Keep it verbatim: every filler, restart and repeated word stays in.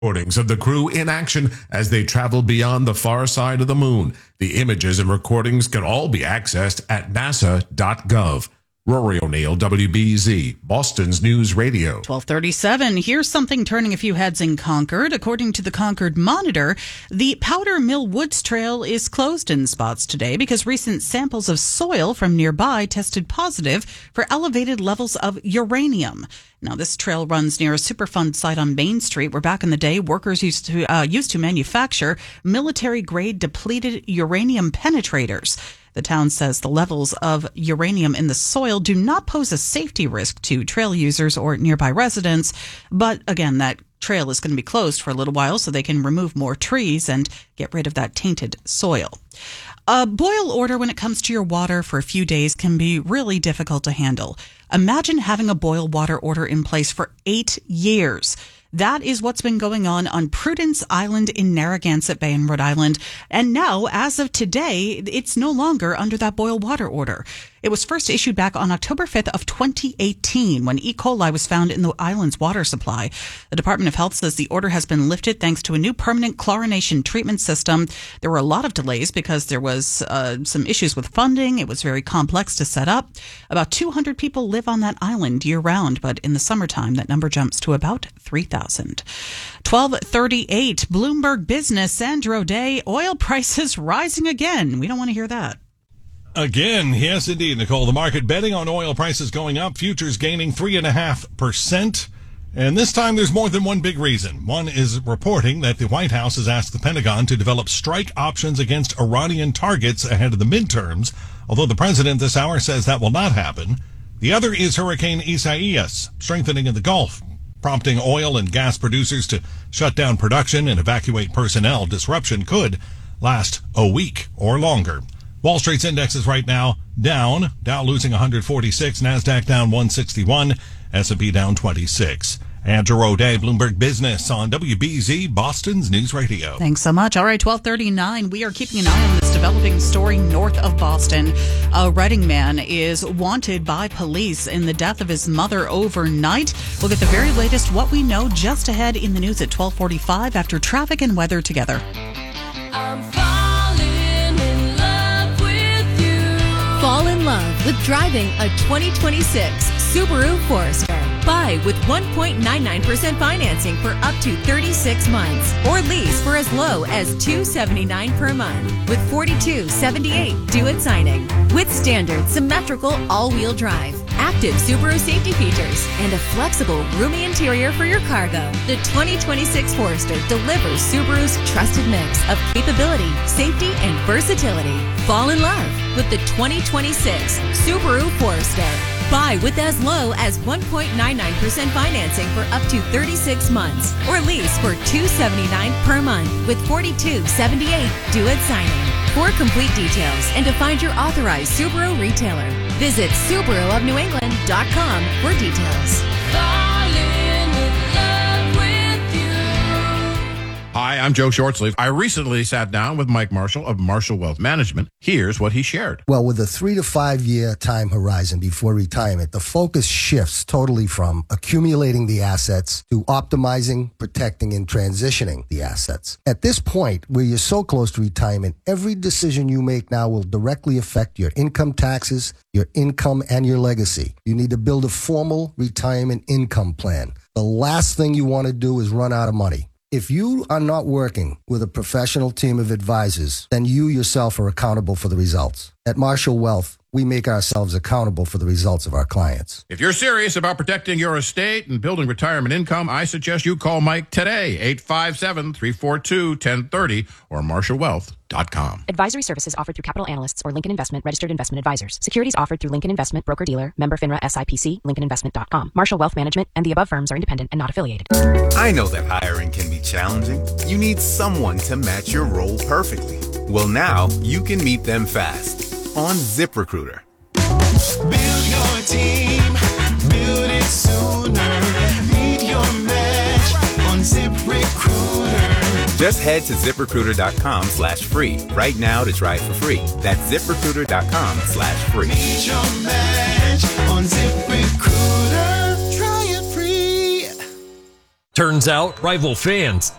Recordings of the crew in action as they travel beyond the far side of the moon. The images and recordings can all be accessed at nasa dot gov. Rory O'Neill, W B Z, Boston's News Radio. twelve thirty-seven. Here's something turning a few heads in Concord. According to the Concord Monitor, the Powder Mill Woods Trail is closed in spots today because recent samples of soil from nearby tested positive for elevated levels of uranium. Now, this trail runs near a Superfund site on Main Street, where back in the day, workers used to uh, used to manufacture military-grade depleted uranium penetrators. The town says the levels of uranium in the soil do not pose a safety risk to trail users or nearby residents. But again, that trail is going to be closed for a little while so they can remove more trees and get rid of that tainted soil. A boil order when it comes to your water for a few days can be really difficult to handle. Imagine having a boil water order in place for eight years. That is what's been going on on Prudence Island in Narragansett Bay in Rhode Island. And now, as of today, it's no longer under that boil water order. It was first issued back on October fifth of twenty eighteen when E. coli was found in the island's water supply. The Department of Health says the order has been lifted thanks to a new permanent chlorination treatment system. There were a lot of delays because there was uh, some issues with funding. It was very complex to set up. About two hundred people live on that island year-round, but in the summertime, that number jumps to about three thousand. twelve thirty-eight, Bloomberg Business, Sandra O'Day, oil prices rising again. We don't want to hear that. Again, yes, indeed, Nicole. The market betting on oil prices going up, futures gaining three point five percent. And this time there's more than one big reason. One is reporting that the White House has asked the Pentagon to develop strike options against Iranian targets ahead of the midterms, although the president this hour says that will not happen. The other is Hurricane Isaias, strengthening in the Gulf, prompting oil and gas producers to shut down production and evacuate personnel. Disruption could last a week or longer. Wall Street's indexes right now down. Dow losing one hundred forty-six, NASDAQ down one sixty-one, S and P down twenty-six. Andrew O'Day, Bloomberg Business on W B Z, Boston's News Radio. Thanks so much. All right, twelve thirty-nine. We are keeping an eye on this developing story north of Boston. A Reading man is wanted by police in the death of his mother overnight. We'll get the very latest what we know just ahead in the news at twelve forty-five after traffic and weather together. I'm falling in love with you. Fall in love with driving a twenty twenty-six Subaru Forester. Buy with one point nine nine percent financing for up to thirty-six months, or lease for as low as two hundred seventy-nine dollars per month with forty-two seventy-eight due at signing. With standard symmetrical all-wheel drive, active Subaru safety features, and a flexible, roomy interior for your cargo, the twenty twenty-six Forester delivers Subaru's trusted mix of capability, safety, and versatility. Fall in love with the twenty twenty-six Subaru Forester. Buy with as low as one point nine nine percent financing for up to thirty-six months, or lease for two hundred seventy-nine dollars per month with forty-two seventy-eight due at signing. For complete details and to find your authorized Subaru retailer, visit Subaru of New England dot com for details. Hi, I'm Joe Shortsleeve. I recently sat down with Mike Marshall of Marshall Wealth Management. Here's what he shared. Well, with a three to five year time horizon before retirement, the focus shifts totally from accumulating the assets to optimizing, protecting, and transitioning the assets. At this point, where you're so close to retirement, every decision you make now will directly affect your income taxes, your income, and your legacy. You need to build a formal retirement income plan. The last thing you want to do is run out of money. If you are not working with a professional team of advisors, then you yourself are accountable for the results. At Marshall Wealth, we make ourselves accountable for the results of our clients. If you're serious about protecting your estate and building retirement income, I suggest you call Mike today, eight five seven, three four two, one zero three zero or marshall wealth dot com. Advisory services offered through Capital Analysts or Lincoln Investment Registered Investment Advisors. Securities offered through Lincoln Investment Broker-Dealer, member FINRA S I P C, lincoln investment dot com. Marshall Wealth Management and the above firms are independent and not affiliated. I know that hiring can be challenging. You need someone to match your role perfectly. Well, now you can meet them fast on ZipRecruiter. Build your team, build it sooner. Meet your match on ZipRecruiter. Just head to ZipRecruiter.com slash free right now to try it for free. That's ZipRecruiter.com slash free. Meet your match on ZipRecruiter. Try it free. Turns out, rival fans